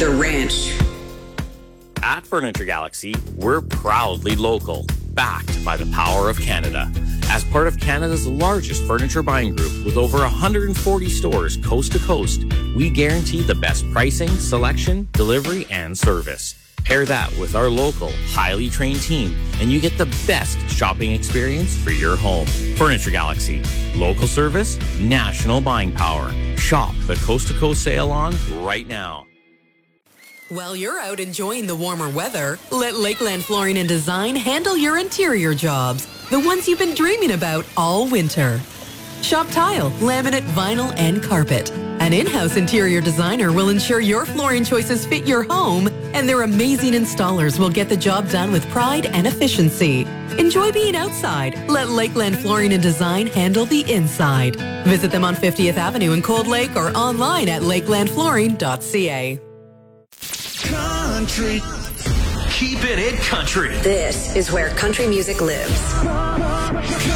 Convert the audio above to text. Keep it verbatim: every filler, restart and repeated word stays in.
The Ranch. At Furniture Galaxy, we're proudly local, backed by the power of Canada. As part of Canada's largest furniture buying group with over one hundred forty stores coast to coast, we guarantee the best pricing, selection, delivery, and service. Pair that with our local, highly trained team, and you get the best shopping experience for your home. Furniture Galaxy. Local service, national buying power. Shop the Coast to Coast sale on right now. While you're out enjoying the warmer weather, let Lakeland Flooring and Design handle your interior jobs, the ones you've been dreaming about all winter. Shop tile, laminate, vinyl, and carpet. An in-house interior designer will ensure your flooring choices fit your home, and their amazing installers will get the job done with pride and efficiency. Enjoy being outside. Let Lakeland Flooring and Design handle the inside. Visit them on fiftieth Avenue in Cold Lake or online at lakeland flooring dot c a. Country. Keeping it country. This is where country music lives.